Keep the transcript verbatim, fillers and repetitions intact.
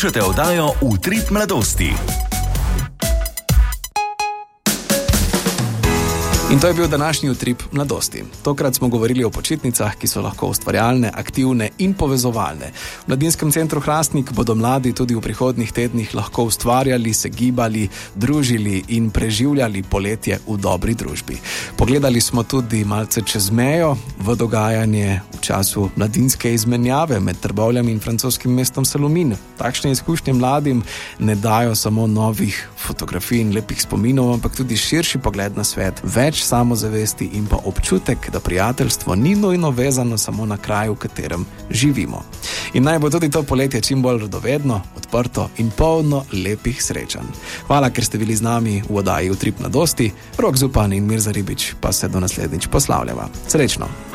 Poslušate oddajo Utrip mladosti. In to je bil današnji Utrip mladosti. Tokrat smo govorili o počitnicah, ki so lahko ustvarjalne, aktivne in povezovalne. V Mladinskem centru Hrastnik bodo mladi tudi v prihodnjih tednih lahko ustvarjali, se gibali, družili in preživljali poletje v dobri družbi. Pogledali smo tudi malce čez mejo v dogajanje v času mladinske izmenjave med Trbovljami in francoskim mestom Salumin. Takšne izkušnje mladim ne dajo samo novih fotografij in lepih spominov, ampak tudi širši pogled na svet, več samozavesti in pa občutek, da prijateljstvo ni nujno vezano samo na kraj, v katerem živimo. In naj bo tudi to poletje čim bolj radovedno, odprto in polno lepih srečanj. Hvala, ker ste bili z nami v oddaji Utrip mladosti. Rok Zupan in Mirza Ribič pa se do naslednjič poslavljava. Srečno!